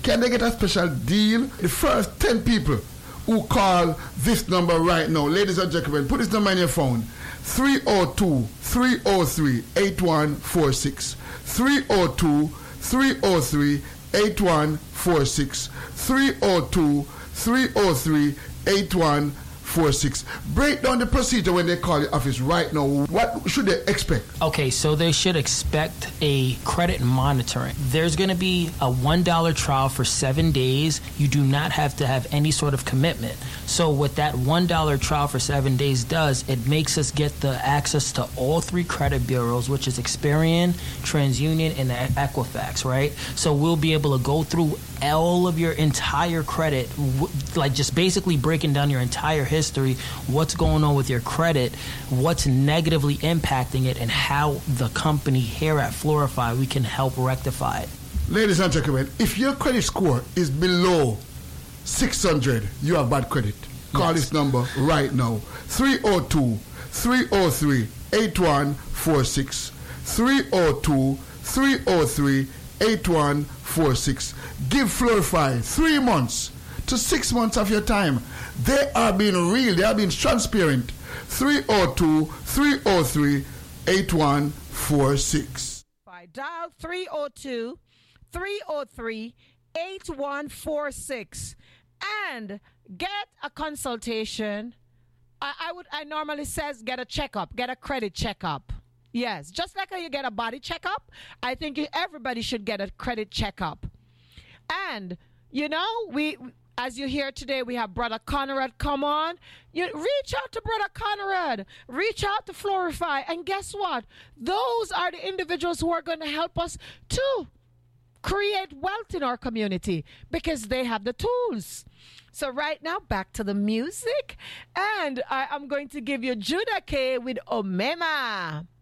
Can they get a special deal? The first 10 people who call this number right now, ladies and gentlemen, put this number in your phone. 302-303-8146. 302-303-8146. 302-303-8146. Break down the procedure when they call your office right now. What should they expect? Okay, so they should expect a credit monitoring. There's going to be a $1 trial for 7 days. You do not have to have any sort of commitment. So what that $1 trial for 7 days does, it makes us get the access to all 3 credit bureaus, which is Experian, TransUnion, and Equifax, right? So we'll be able to go through all of your entire credit, like just basically breaking down your entire history, what's going on with your credit, what's negatively impacting it, and how the company here at Florify, we can help rectify it. Ladies and gentlemen, if your credit score is below 600, you have bad credit. Call this number right now. 302-303-8146. 302-303-8146. Give Florify 3 months to 6 months of your time. They are being real. They are being transparent. 302-303-8146. Dial 302-303-8146 and get a consultation. I normally says get a checkup, get a credit checkup. Yes, just like how you get a body checkup, I think everybody should get a credit checkup. And, you know, we as you hear today, we have Brother Conrad come on. You reach out to Brother Conrad. Reach out to Florify. And guess what? Those are the individuals who are going to help us to create wealth in our community because they have the tools. So right now, back to the music. And I'm going to give you Judah K with Omema.